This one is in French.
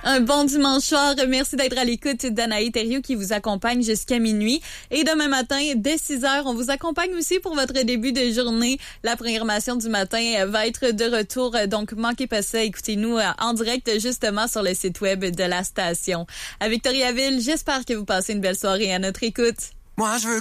Un bon dimanche soir. Merci d'être à l'écoute d'Anaï Thériault qui vous accompagne jusqu'à minuit. Et demain matin, dès 6h, on vous accompagne aussi pour votre début de journée. La programmation du matin va être de retour. Donc, manquez pas ça. Écoutez-nous en direct justement sur le site web de la station. À Victoriaville, j'espère que vous passez une belle soirée à notre écoute. Moi, je veux